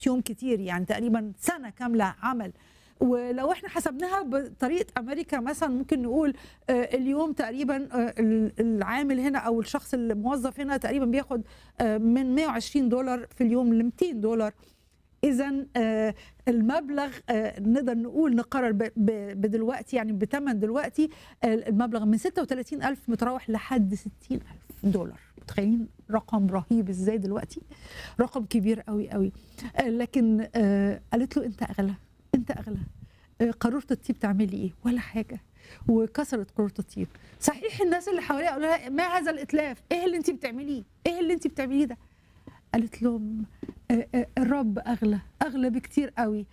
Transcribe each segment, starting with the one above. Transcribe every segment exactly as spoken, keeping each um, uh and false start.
يوم كتير، يعني تقريبا سنة كاملة عمل. ولو احنا حسبناها بطريقه امريكا مثلا ممكن نقول اليوم تقريبا العامل هنا او الشخص الموظف هنا تقريبا بياخد من مئة وعشرين دولار في اليوم ل مئتين دولار. اذا المبلغ نقدر نقول نقرر بدلوقتي يعني بثمن دلوقتي المبلغ من ستة وثلاثين ألف متراوح لحد ستين ألف دولار. متخيلين رقم رهيب ازاي دلوقتي؟ رقم كبير قوي قوي. لكن قالت له انت اغلى، انت اغلى. قاروره الطيب تعملي ايه؟ ولا حاجه. وكسرت قاروره الطيب. صحيح الناس اللي حواليها قالوا لها ما هذا الاتلاف؟ ايه اللي انت بتعمليه؟ ايه اللي انت بتعمليه ده؟ قالت لهم الرب اغلى، اغلى بكتير قوي.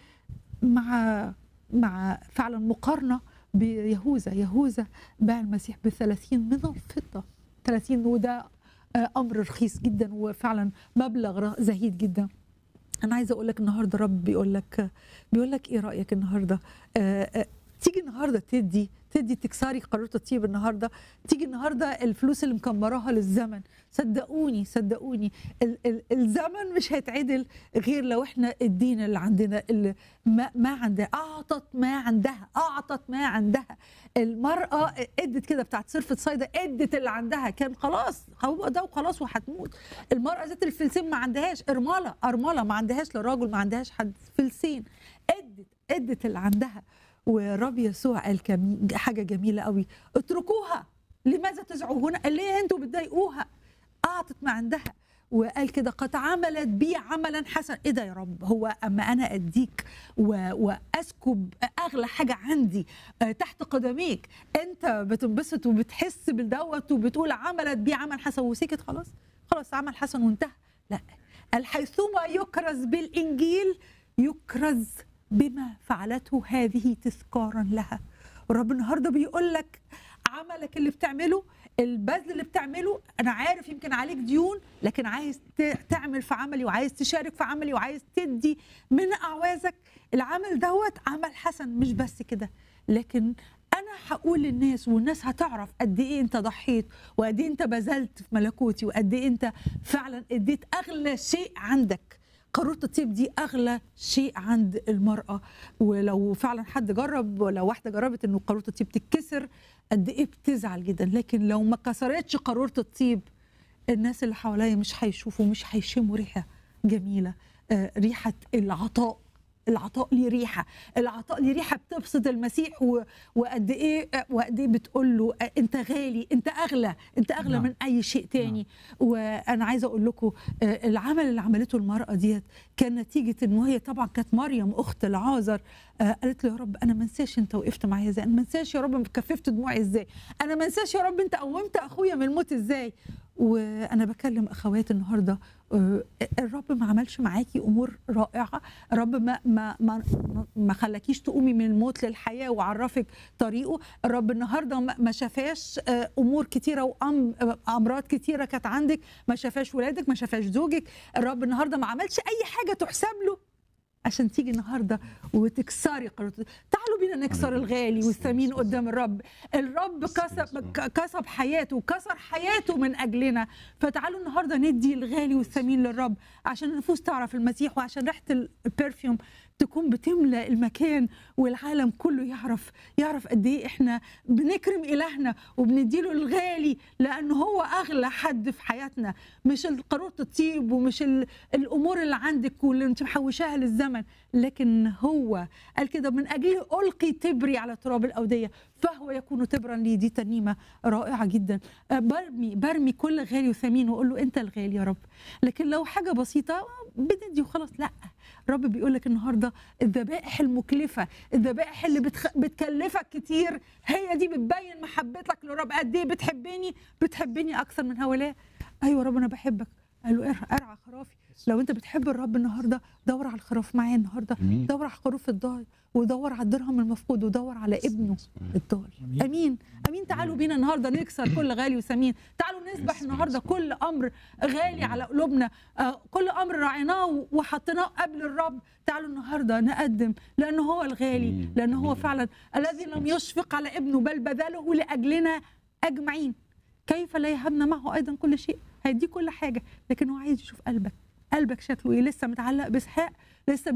مع مع فعلا مقارنه بيهوذا. يهوذا باع المسيح ب ثلاثين من الفضه. ثلاثين وده امر رخيص جدا وفعلا مبلغ زهيد جدا. أنا عايزة أقول لك النهاردة الرب بيقول لك بيقول لك إيه رأيك النهاردة؟ آآ آآ تيجي النهاردة تدي تدي تكسري قارورة الطيب النهاردة، تيجي النهاردة الفلوس اللي مكمراها للزمن. صدقوني صدقوني ال ال الزمن مش هيتعدل غير لو احنا الدين اللي عندنا اللي ما, ما عندها أعطت ما عندها أعطت ما عندها. المرأة ادت كده بتاعت صرفة صيدا، ادت اللي عندها، كان خلاص هو ده وخلاص وهتموت. المرأة ذات الفلسين ما عندهاش، أرملة أرملة ما عندهاش لراجل، ما عندهاش حد، فلسين ادت ادت اللي عندها. والرب يسوع قال حاجه جميله قوي، اتركوها لماذا تزعجون؟ قال ليه انتوا بتضايقوها؟ اعطت ما عندها. وقال كده قد عملت بي عملا حسنا. ايه ده يا رب؟ هو اما انا اديك واسكب اغلى حاجه عندي تحت قدميك انت بتنبسط وبتحس بالدوت وبتقول عملت بي عمل حسن وسكت؟ خلاص خلاص عمل حسن وانتهى. لا، قال حيثما يكرز بالانجيل يكرز بما فعلته هذه تذكارا لها. والرب النهارده بيقول لك عملك اللي بتعمله، البذل اللي بتعمله، انا عارف يمكن عليك ديون لكن عايز تعمل في عملي وعايز تشارك في عملي وعايز تدي من اعوازك. العمل دوت عمل حسن. مش بس كده، لكن انا هقول للناس والناس هتعرف قد ايه انت ضحيت وقد ايه انت بذلت في ملكوتي وقد ايه انت فعلا اديت اغلى شيء عندك. قاروره الطيب دي اغلى شيء عند المراه. ولو فعلا حد جرب ولو واحده جربت انه قاروره الطيب تتكسر قد ايه بتزعل جدا. لكن لو ما كسرتش قاروره الطيب الناس اللي حواليا مش هيشوفوا مش هيشموا ريحه جميله. آه ريحه العطاء. العطاء ليه ريحه، العطاء ليه ريحه بتبسط المسيح. وقد ايه وقد ايه بتقول له انت غالي، انت اغلى، انت اغلى نعم. من اي شيء تاني. نعم. وانا عايزه اقول لكم العمل اللي عملته المراه ديت كان نتيجه ان هي طبعا كانت مريم اخت العازر. قالت له يا رب انا ما انساش انت وقفت معايا ازاي، انا ما انساش يا رب كففت دموعي ازاي، انا ما انساش يا رب انت قومت اخويا من الموت ازاي. وانا بكلم اخوات النهارده، الرب ما عملش معاكي امور رائعه، الرب ما ما ما, ما خلاكيش تقومي من الموت للحياه وعرفك طريقه. الرب النهارده ما شافاش امور كتيره وامراض كتيره كانت عندك، ما شافاش ولادك، ما شافاش زوجك. الرب النهارده ما عملش اي حاجه تحسب له عشان تيجي النهارده وتكسري قاروره. تعالوا بينا نكسر الغالي والثمين قدام الرب. الرب كسب كسب حياته وكسر حياته من اجلنا. فتعالوا النهارده ندي الغالي والثمين للرب عشان النفوس تعرف المسيح وعشان ريحه البرفيوم تكون بتملى المكان والعالم كله يعرف يعرف قد ايه احنا بنكرم الهنا وبنديله الغالي لانه هو اغلى حد في حياتنا. مش قاروره الطيب ومش الامور اللي عندك واللي انت محوشاها للزمن، لكن هو قال كده من اجله القي تبري على تراب الاوديه فهو يكون تبرا لي. دي ترنيمه رائعه جدا. برمي برمي كل غالي وثمين واقول له انت الغالي يا رب. لكن لو حاجه بسيطه بندي وخلاص، لا، الرب بيقول لك النهارده الذبائح المكلفه، الذبائح اللي بتخ... بتكلفك كتير، هي دي بتبين محبتك للرب. قد ايه بتحبني بتحبني اكثر من هؤلاء. ايوه رب انا بحبك. قال له ارعى خرافي. لو انت بتحب الرب النهارده دور على الخراف معايا النهارده، دور على خروف الضال ودور على الدرهم المفقود ودور على ابنه الضال. امين امين. تعالوا بينا النهارده نكسر كل غالي وثمين. تعالوا نسبح النهارده كل امر غالي على قلوبنا، آه كل امر راعيناه وحطيناه قبل الرب. تعالوا النهارده نقدم لانه هو الغالي، لانه هو فعلا الذي لم يشفق على ابنه بل بذله لاجلنا اجمعين. كيف لا يهبنا معه ايضا كل شيء؟ هيدي كل حاجه، لكن هو عايز يشوف قلبك. قلبك شكله ايه؟ لسه متعلق باسحاق؟ لسه